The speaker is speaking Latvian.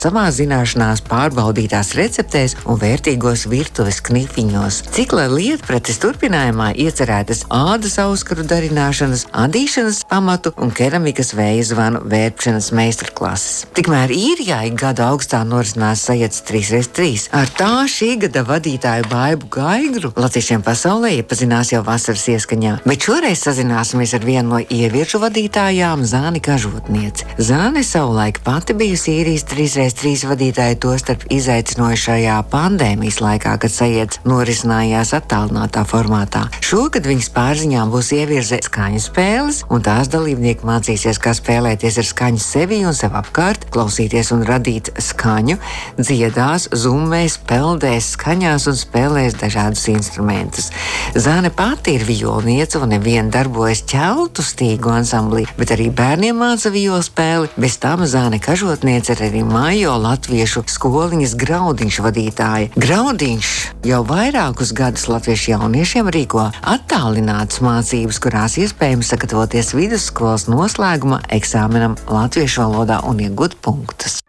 savā zināšanās pārbaudītās receptēs un vērtīgos virtuves knifiņos. Cikla lietprates turpinājumā iecerētas ādas auskaru darināšanas, adīšanas pamatu un keramikas vēja zvanu vērpšanas meistarklases. Tikmēr Īrijā ik gadu augstā norisinās sajets 3x3. Ar tā šī gada vadītāju Baibu Gaigru latviešiem pasaulē iepazinās jau vasaras ieskaņā, bet šoreiz sazināsimies ar vienu no ieviešu vadītājām, Zāni Kažotnieci. Zāne savulaik pati bijusi Īrijas 3x3 vadītāja, tostarp izaicinošajā pandēmijas laikā, kad sajets norisinājās attālinātā formātā. Šogad viņas pārziņām būs ievirze skaņu spēles, un tās dalībnieki mācīsies, kā spēlēties ar skaņu sevi un sev apkārt, klausīties un radīt skaņu, dziedās, zummēs, peldēs skaņās un spēlēs dažādus instrumentus. Zāne pati ir violniece un nevien darbojas ķeltu stīgu ansamblī, bet arī bērniem māca violu spēli. Bez tam Zāne Kažotniece ir arī Majo latviešu skoliņas Graudiņš vadītāja. Graudiņš jau vairākus gadus latviešu jauniešiem rīko attālinātas mācības, kurās iespējams sagatavoties vidusskolas noslēguma eksāmenam latviešu valodā un iegūt punktus.